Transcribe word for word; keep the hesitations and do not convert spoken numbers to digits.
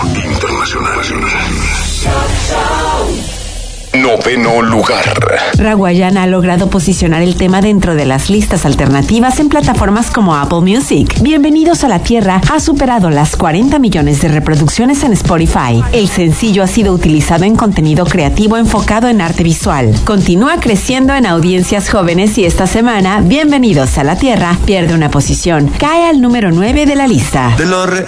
Internacional. Noveno lugar. Raguayana ha logrado posicionar el tema dentro de las listas alternativas en plataformas como Apple Music. Bienvenidos a la Tierra ha superado las cuarenta millones de reproducciones en Spotify. El sencillo ha sido utilizado en contenido creativo enfocado en arte visual. Continúa creciendo en audiencias jóvenes y esta semana, Bienvenidos a la Tierra pierde una posición. Cae al número nueve de la lista. De lo re-